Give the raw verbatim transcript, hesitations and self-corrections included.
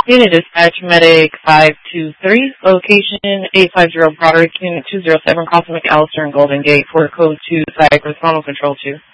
Unit Dispatch, Medic five two three, location eight five zero Broderick, Unit two zero seven, Crossing McAllister and Golden Gate for Code two, Cypress, Ronald Control two.